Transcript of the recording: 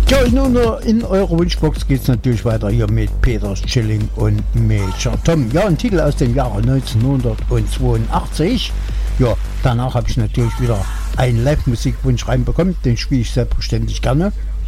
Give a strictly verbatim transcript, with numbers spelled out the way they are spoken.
Ja, und nun in eurer Wunschbox geht es natürlich weiter hier mit Peter Schilling und Major Tom. Ja, ein Titel aus dem Jahre neunzehnhundertzweiundachtzig. Ja, danach habe ich natürlich wieder einen Live-Musikwunsch reinbekommen, den spiele ich selbstverständlich gerne.